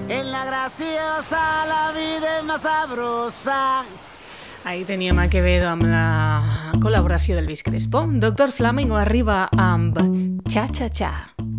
En la graciosa la vida és més sabrosa. Ahí teníem a Quevedo amb la col·laboració del Lluís Crespo. Doctor Flamingo arriba amb Cha Cha Cha.